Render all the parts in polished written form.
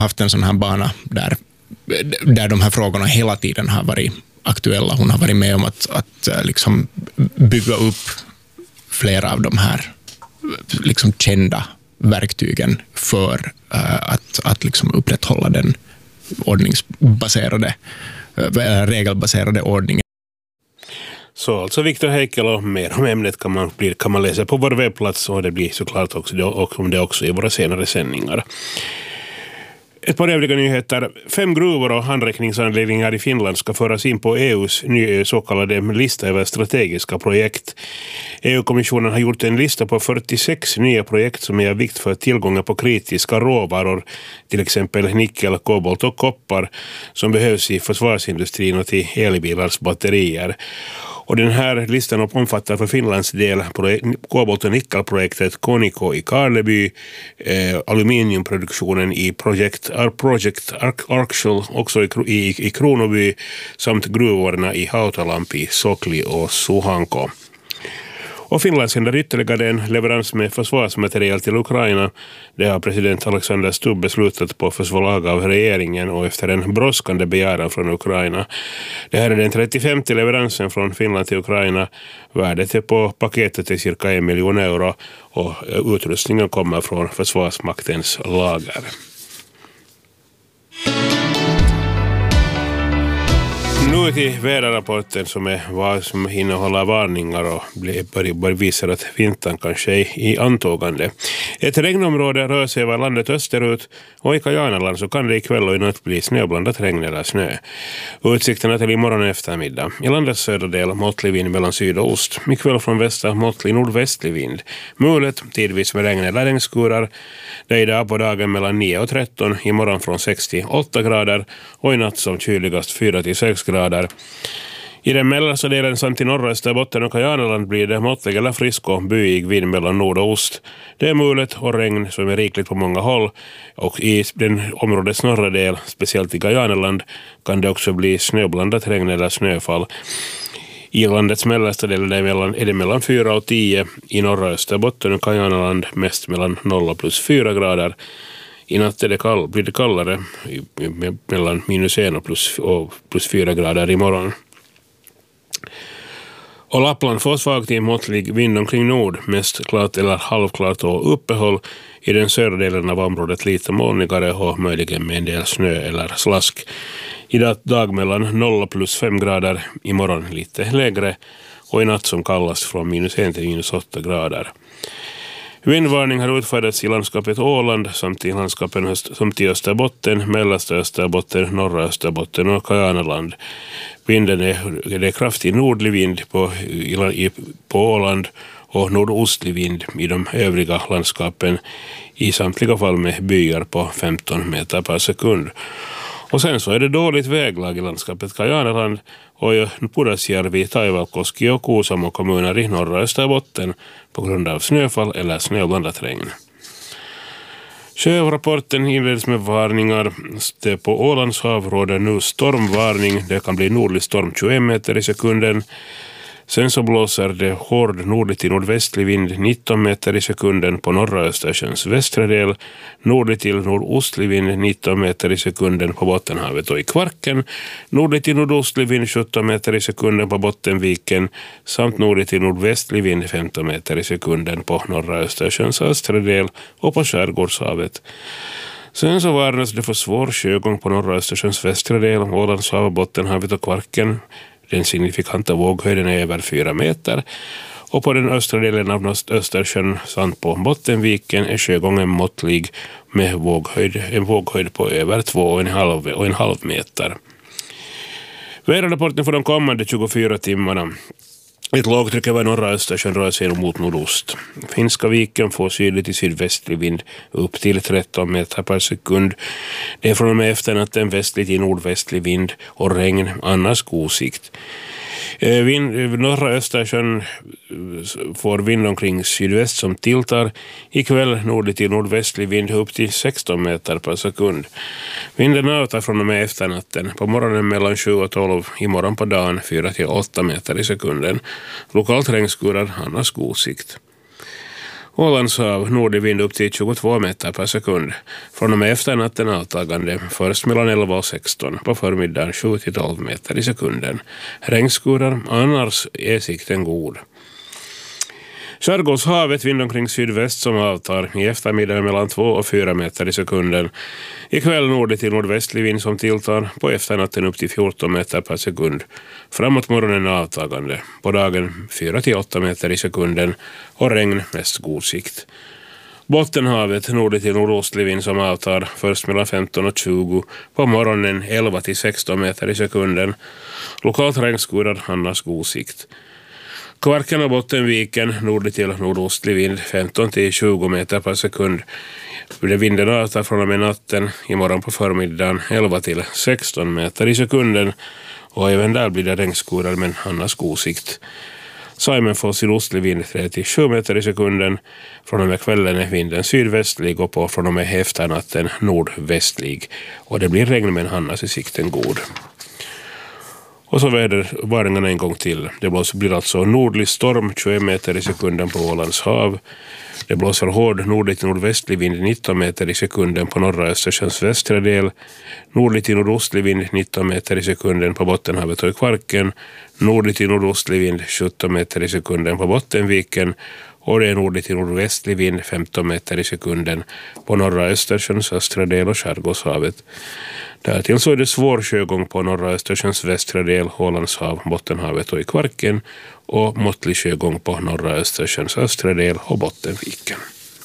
haft en sån här bana där de här frågorna hela tiden har varit aktuella. Hon har varit med om att liksom bygga upp flera av de här liksom kända verktygen för att liksom upprätthålla den ordningsbaserade, regelbaserade ordningen. Så alltså Viktor Heikkilä, och mer om ämnet kan man läsa på vår webbplats, och det blir såklart också i våra senare sändningar. Ett par övriga nyheter. 5 gruvor och handräckningsanläggningar i Finland ska föras in på EU:s så kallade lista över strategiska projekt. EU-kommissionen har gjort en lista på 46 nya projekt som är av vikt för tillgången på kritiska råvaror, till exempel nickel, kobolt och koppar, som behövs i försvarsindustrin och till elbilars batterier. Och den här listan omfattar för Finlands del kobolt- och nickelprojektet Koniko i Karleby, aluminiumproduktionen i Project Arksel också i Kronoby, samt gruvorna i Hautalampi, Sokli och Suhanko. Och Finland sänder ytterligare en leverans med försvarsmaterial till Ukraina. Det har president Alexander Stubb beslutat på förslag av regeringen och efter en brådskande begäran från Ukraina. Det här är den 35:e leveransen från Finland till Ukraina. Värdet på paketet är cirka 1 miljon euro, och utrustningen kommer från Försvarsmaktens lager. Nu till väderrapporten som innehåller varningar och visar att vintern kanske är i antågande. Ett regnområde rör sig över landet österut, och i Kajanaland så kan det ikväll och i natt bli snöblandat regn eller snö. Utsikterna till imorgon eftermiddag. I landets södra del måttlig vind mellan syd och ost. Ikväll från väster måttlig nordvästlig vind. Mulet tidvis med regn eller regnskurar. Det är idag på dagen mellan 9 och 13. Imorgon från 6 till 8 grader och i natt som kyligast 4 till 6 grader. I den mellersta delen samt i norra Österbotten och Kajanaland blir det måttlig eller frisk och byig vind mellan nord och ost. Det är mulet och regn som är rikligt på många håll, och i den områdets norra del, speciellt i Kajanaland, kan det också bli snöblandat regn eller snöfall. I landets mellersta del är det mellan 4 och 10, i norra Österbotten och Kajanaland mest mellan 0 och plus 4 grader. I natt blir det kallare mellan minus 1 och plus 4 grader imorgon. Och Lappland får svag till måttlig vind omkring nord, mest klart eller halvklart och uppehåll. I den södra delen av området lite molnigare och möjligen med en del snö eller slask. Idag dag mellan 0 plus 5 grader, imorgon lite lägre, och i natt som kallast från minus 1 till minus 8 grader. Vindvarning har utfärdats i landskapet Åland samt i landskapen som till Österbotten, mellersta Österbotten, norra Österbotten och Kajanaland. Vinden är kraftig nordlig vind på Åland och nordostlig vind i de övriga landskapen, i samtliga fall med byar på 15 meter per sekund. Och sen så är det dåligt väglag i landskapet Kajanaland och i Pudasjärvi, Taivalkoski och Kuusamo kommuner i norra Österbotten på grund av snöfall eller snöblandat regn. Sjörapporten inleds med varningar. På Ålands hav råder nu stormvarning. Det kan bli nordlig storm 21 meter i sekunden. Sen så blåser det hård nordlig till nordvästlig vind 19 meter i sekunden på norra Östersjöns västra del. Nordlig till nordostlig vind 19 meter i sekunden på Bottenhavet och i Kvarken. Nordlig till nordostlig vind 17 meter i sekunden på Bottenviken. Samt nordlig till nordvästlig vind 15 meter i sekunden på norra Östersjöns östra del och på Skärgårdshavet. Sen så varnas det för svår sjögång på norra Östersjöns västra del, Ålands hav, Bottenhavet och Kvarken. Den signifikanta våghöjden är över 4 meter. Och på den östra delen av Östersjön samt på Bottenviken är sjögången måttlig med en våghöjd på över 2,5 meter. Väderrapporten för de kommande 24 timmarna. Ett lågtryck över norra Östersjön rör sig mot nordost. Finska viken får sydlig till sydvästlig vind upp till 13 meter per sekund. Det är från och med efternatten västlig till nordvästlig vind och regn, annars god sikt. Norra Östersjön får vind omkring sydväst som tiltar. Ikväll nordlig till nordvästlig vind upp till 16 meter per sekund. Vinden avtar från och med efternatten. På morgonen mellan 7 och 12, imorgon på dagen 4 till 8 meter i sekunden. Lokalt regnskurar, annars god sikt. Ålands hav nordlig vind upp till 22 meter per sekund. Från och med efternatten avtagande först mellan 11 och 16, på förmiddagen 7 till 12 meter i sekunden. Regnskurar, annars är sikten god. Skärgårdshavet vind omkring sydväst som avtar, i eftermiddag mellan 2 och 4 meter i sekunden. Ikväll nordlig till nordvästlig vind som tilltar, på efternatten upp till 14 meter per sekund. Framåt morgonen avtagande, på dagen 4 till 8 meter i sekunden och regn mest god sikt. Bottenhavet nordlig till nordostlig vind som avtar, först mellan 15 och 20, på morgonen 11 till 16 meter i sekunden. Lokalt regnskurar, annars god sikt. Kvarken och Bottenviken nordlig till nordostlig vind 15 till 20 meter per sekund. Vinden avtar från och med natten, imorgon på förmiddagen 11 till 16 meter i sekunden, och även där blir det regnskurar men annars god sikt. Saimen får sydostlig vind 3 till 7 meter i sekunden. Från och med kvällen är vinden sydvästlig och på från och med efternatten nordvästlig, och det blir regn men annars är sikten god. Och så vädervarningarna en gång till. Det blir alltså nordlig storm 21 meter i sekunden på Ålands hav. Det blåser hård nordlig till nordvästlig vind 19 meter i sekunden på norra Östersjöns västra del. Nordlig till nordostlig vind 19 meter i sekunden på Bottenhavet och i Kvarken. Nordlig till nordostlig vind 17 meter i sekunden på Bottenviken. Och det är nordlig till nordvästlig vind 15 meter i sekunden på norra Östersjöns östra del och Skärgårdshavet. Därtill så är det svår sjögång på norra Östersjöns västra del, Ålands hav, Bottenhavet och i Kvarken, och måttlig sjögång på norra Östersjöns östra del och Bottenviken.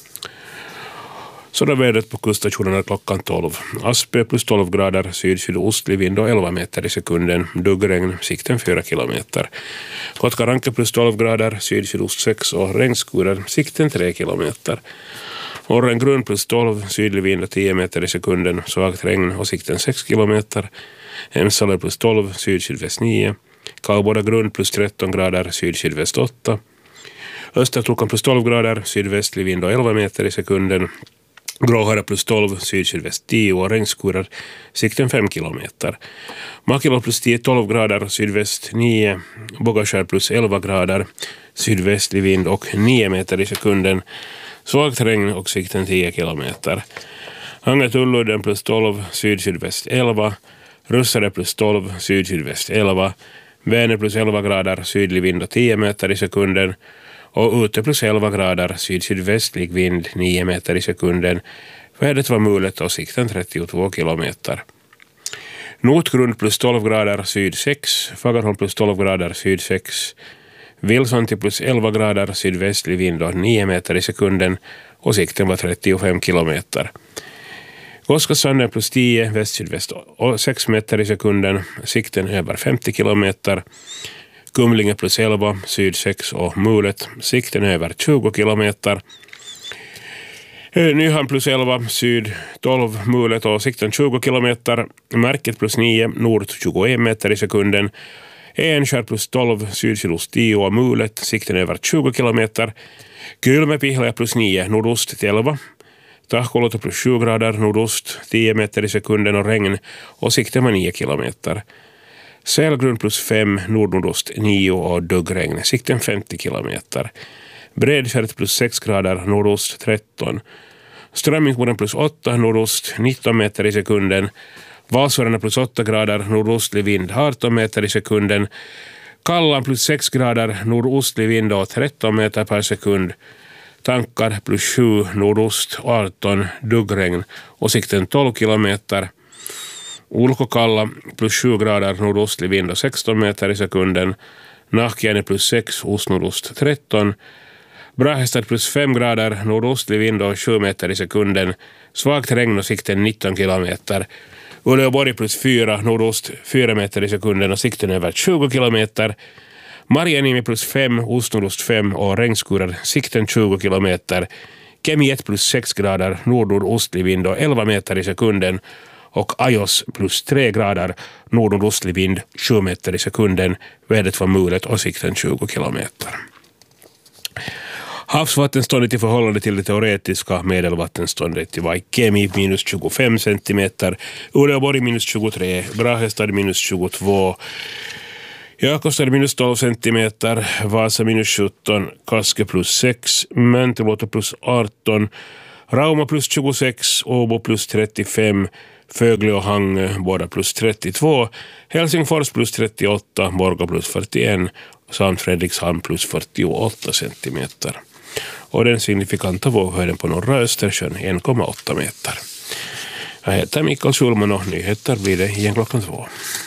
Så då vädret på kuststationerna klockan 12. Aspö plus 12 grader, sydostlig vind och 11 meter i sekunden. Duggregn, sikten 4 kilometer. Kotkaranke plus 12 grader, sydost 6 och regnskurar, sikten 3 kilometer. Orrengrund plus 12, sydlig vind och 10 meter i sekunden, svagt regn och sikten 6 kilometer. Emsale plus 12, sydväst 9. Kauboda grund plus 13 grader, sydväst 8. Östertokan plus 12 grader, sydvästlig vind och 11 meter i sekunden. Gråhara plus 12, sydväst 10 och regnskurar, sikten 5 kilometer. Makilo plus 12 grader, sydväst 9. Bogaskär plus 11 grader, sydvästlig vind och 9 meter i sekunden. Svagt regn och sikten 10 kilometer. Hangetulludden plus 12, sydväst 11. Russare plus 12, sydväst 11. Vänern plus 11 grader, sydlig vind och 10 meter i sekunden. Och ute plus 11 grader, sydvästlig vind 9 meter i sekunden. Vädret var mulet och sikten 32 kilometer. Notgrund plus 12 grader, syd 6. Fagerholm plus 12 grader, syd 6. Vilsanti plus 11 grader, sydvästlig vind och 9 meter i sekunden, och sikten var 35 kilometer. Koskasanden plus 10, väst-sydväst och 6 meter i sekunden, sikten över 50 kilometer. Kumlinge plus 11, syd 6 och mulet, sikten över 20 kilometer. Nyhamn plus 11, syd 12, mulet och sikten 20 kilometer. Märket plus 9, nord 21 meter i sekunden. Enskär plus 12, sydost 10 och mulet, sikten över 20 kilometer. Kylmäpihlä plus 9, nordost till 11. Tahkoloto plus 7 grader, nordost 10 meter i sekunden och regn, och sikten var 9 kilometer. Sälgrund plus 5, nordnordost 9 och duggregn, sikten 50 kilometer. Bredfärt plus 6 grader, nordost 13. Strömmingsboden plus 8, nordost 19 meter i sekunden. Valsvararna plus 8 grader, nordostlig vind 18 meter i sekunden. Kallan plus 6 grader, nordostlig vind och 13 meter per sekund. Tankar plus 7, nordost 18, duggregn och sikten 12 kilometer. Ulkokalla plus 7 grader, nordostlig vind och 16 meter i sekunden. Nahkiäinen plus 6, ostnordost 13. Brahestad plus 5 grader, nordostlig vind och 7 meter i sekunden. Svagt regn och sikten 19 kilometer. Uleåborg plus 4, nordost 4 meter i sekunden och sikten över 20 kilometer. Marjanimi plus 5, ostnordost 5 och regnskurar, sikten 20 kilometer. Kemi 1 plus 6 grader, nordostlig vind och 11 meter i sekunden. Och Ajos plus 3 grader, nordostlig vind 7 meter i sekunden. Vädret var mulet och sikten 20 kilometer. Havsvattenståndet i förhållande till det teoretiska medelvattenståndet i Vaikemi minus 25 centimeter, Uleåborg minus 23, Brahestad minus 22, Ja, kostade minus 12 centimeter, Vasa minus 17, Kaske plus 6, Mönterluoto plus 18, Rauma plus 26, Åbo plus 35, Fögle och Hangö båda plus 32, Helsingfors plus 38, Borgå plus 41 och samt Fredrikshamn plus 48 centimeter. Och den signifikanta våghöjden på norra Östersjön 1,8 meter. Jag heter Mikael Schulman och nyheter blir det igen klockan 2.